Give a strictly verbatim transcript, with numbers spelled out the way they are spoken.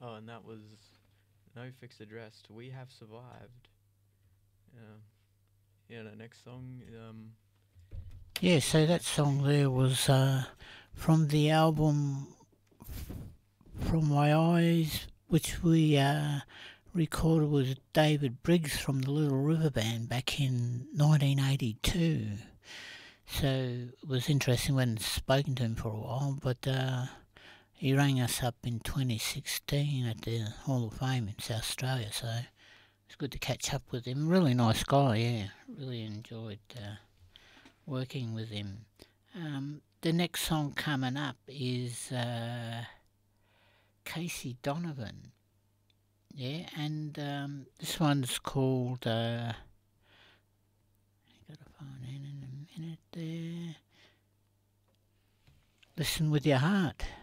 Oh, and that was No Fixed Address. We Have Survived. Yeah. Yeah, the next song, um, Yeah, so that song there was uh, from the album From My Eyes, which we uh, recorded with David Briggs from the Little River Band back in nineteen eighty-two. So it was interesting. We hadn't spoken to him for a while, but uh, he rang us up in twenty sixteen at the Hall of Fame in South Australia. So it's good to catch up with him. Really nice guy, yeah. Really enjoyed uh, working with him. Um, the next song coming up is uh, Casey Donovan. Yeah, and um, this one's called. Uh, gotta find it in a minute there. Listen with your heart.